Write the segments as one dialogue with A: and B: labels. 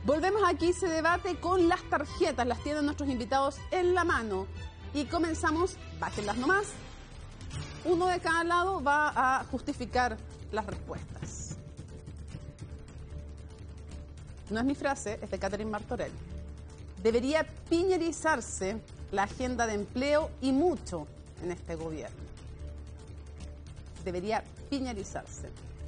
A: Volvemos aquí, se debate con las tarjetas, las tienen nuestros invitados en la mano. Y comenzamos, bájenlas nomás. Uno de cada lado va a justificar las respuestas. No es mi frase, es de Catherine Martorell. Debería piñerizarse la agenda de empleo y mucho en este gobierno. Debería piñerizarse.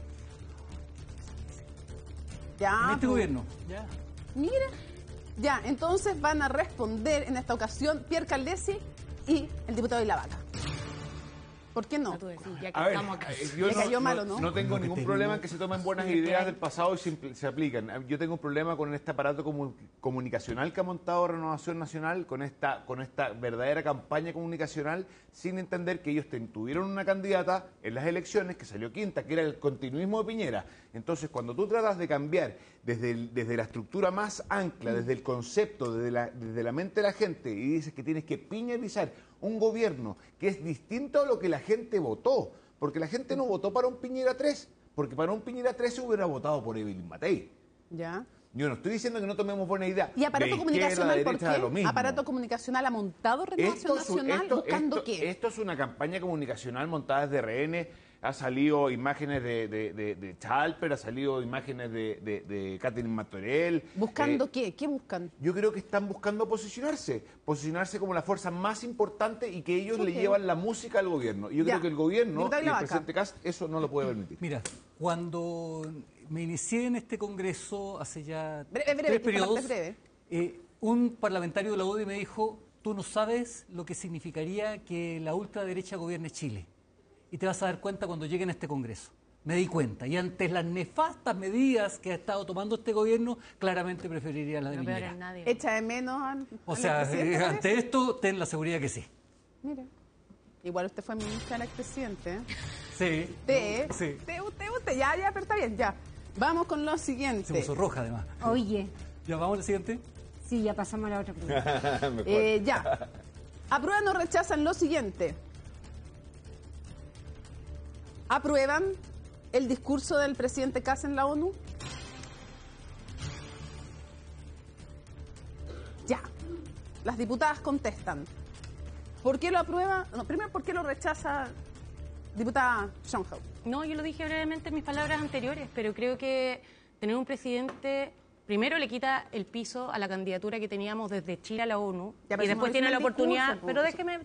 A: Ya,
B: en este gobierno. Ya.
A: Mira. Ya, entonces van a responder en esta ocasión Pierre Caldesi y el diputado de la Vaca. ¿Por qué no?
C: Ya que estamos acá.
A: Yo
D: no tengo ningún problema en que se tomen buenas ideas del pasado y se aplican. Yo tengo un problema con este aparato comunicacional que ha montado Renovación Nacional, con esta verdadera campaña comunicacional, sin entender que ellos tuvieron una candidata en las elecciones que salió quinta, que era el continuismo de Piñera. Entonces, cuando tú tratas de cambiar desde la estructura más ancla, desde el concepto, desde la mente de la gente, y dices que tienes que piñerizar un gobierno que es distinto a lo que la gente votó, porque la gente no votó para un Piñera 3, porque para un Piñera 3 se hubiera votado por Evelyn Matei.
A: Ya.
D: Yo no estoy diciendo que no tomemos buena idea.
A: ¿Y aparato comunicacional por qué?
D: Lo mismo.
A: ¿Aparato comunicacional ha montado Renovación Nacional buscando qué?
D: Esto es una campaña comunicacional montada desde RN. Ha salido imágenes de Chalper, ha salido imágenes de Catherine Martorell.
A: ¿Buscando qué? ¿Qué buscan?
D: Yo creo que están buscando posicionarse como la fuerza más importante y que ellos le llevan la música al gobierno. Y yo creo que el gobierno y el presidente Kast eso no lo puede permitir.
B: Mira, cuando me inicié en este Congreso hace ya
A: breve,
B: 3 periodos,
A: un
B: parlamentario de la UDI me dijo, tú no sabes lo que significaría que la ultraderecha gobierne Chile. Y te vas a dar cuenta cuando lleguen a este Congreso. Me di cuenta. Y ante las nefastas medidas que ha estado tomando este gobierno, claramente preferiría la de Piñera.
A: ¿Echa de menos
B: o sea, ante esto, ten la seguridad que sí.
A: Mira. Igual usted fue ministra del expresidente, ¿eh?
B: Sí.
A: Usted, ya, pero está bien, ya. Vamos con lo siguiente.
B: Se puso roja, además.
C: Oye.
B: ¿Ya vamos al siguiente?
C: Sí, ya pasamos a la otra pregunta.
A: Ya. ¿Aprueban o rechazan lo siguiente? ¿Aprueban el discurso del presidente Kast en la ONU? Ya. Las diputadas contestan. ¿Por qué lo aprueba? No, primero, ¿por qué lo rechaza diputada Schoenhauer?
E: No, yo lo dije brevemente en mis palabras anteriores, pero creo que tener un presidente, primero le quita el piso a la candidatura que teníamos desde Chile a la ONU, y después tiene la oportunidad, pero déjeme,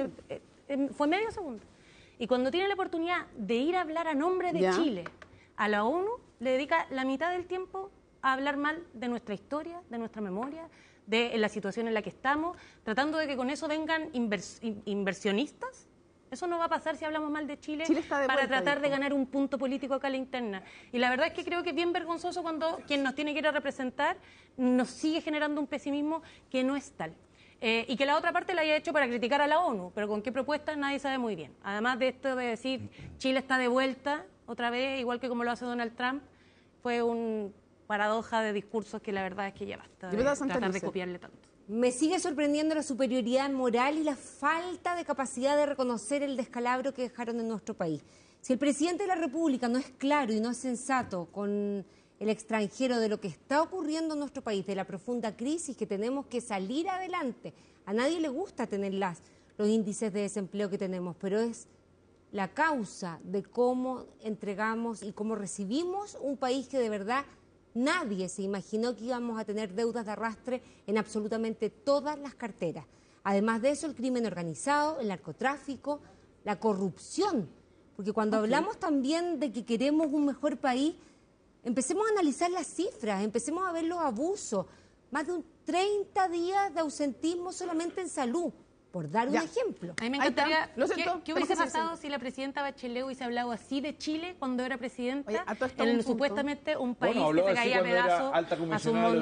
E: fue medio segundo. Y cuando tiene la oportunidad de ir a hablar a nombre de Chile a la ONU, le dedica la mitad del tiempo a hablar mal de nuestra historia, de nuestra memoria, de la situación en la que estamos, tratando de que con eso vengan inversionistas. Eso no va a pasar si hablamos mal de Chile para tratar de ganar un punto político acá a la interna. Y la verdad es que creo que es bien vergonzoso cuando quien nos tiene que ir a representar nos sigue generando un pesimismo que no es tal. Y que la otra parte la haya hecho para criticar a la ONU, pero con qué propuestas nadie sabe muy bien. Además de esto de decir Chile está de vuelta otra vez, igual que como lo hace Donald Trump, fue una paradoja de discursos que la verdad es que ya basta de tratar de copiarle tanto.
C: Me sigue sorprendiendo la superioridad moral y la falta de capacidad de reconocer el descalabro que dejaron en nuestro país. Si el presidente de la República no es claro y no es sensato con el extranjero de lo que está ocurriendo en nuestro país, de la profunda crisis que tenemos que salir adelante. A nadie le gusta tener los índices de desempleo que tenemos, pero es la causa de cómo entregamos y cómo recibimos un país que de verdad nadie se imaginó que íbamos a tener deudas de arrastre en absolutamente todas las carteras. Además de eso, el crimen organizado, el narcotráfico, la corrupción. Porque cuando hablamos también de que queremos un mejor país, empecemos a analizar las cifras, empecemos a ver los abusos. Más de 30 días de ausentismo solamente en salud, por dar un ejemplo.
E: A mí me encantaría, ¿qué hubiese pasado si la presidenta Bachelet hubiese hablado así de Chile cuando era presidenta? Supuestamente un país que se caía a pedazos a su